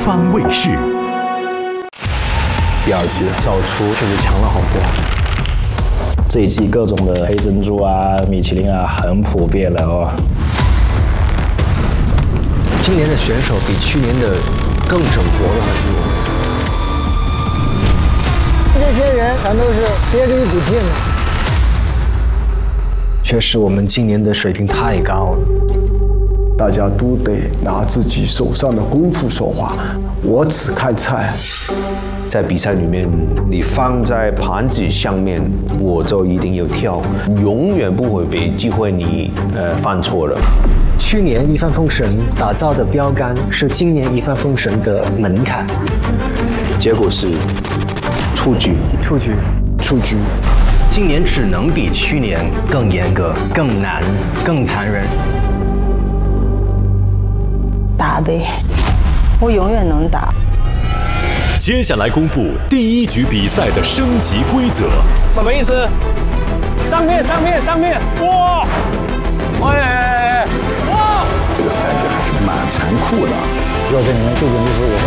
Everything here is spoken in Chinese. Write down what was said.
方卫视。 第二季造出确实强了好多。这一季各种的黑珍珠啊、米其林啊，很普遍了哦。 今年的选手比去年的更整活了很多。 这些人全都是憋着一股劲呢。 确实，我们今年的水平太高了。 大家都得拿自己手上的功夫说话，我只看菜。 在比赛里面，你放在盘子上面，我就一定要跳，永远不会给机会你犯错的。 去年一帆风神打造的标杆是今年一帆风神的门槛， 结果是出局。 今年只能比去年更严格、更难、更残忍。 打呗，我永远能打。 接下来公布第一局比赛的升级规则。 什么意思？上面！哇！哇！ 这个赛局还是蛮残酷的。 要证明这个就是我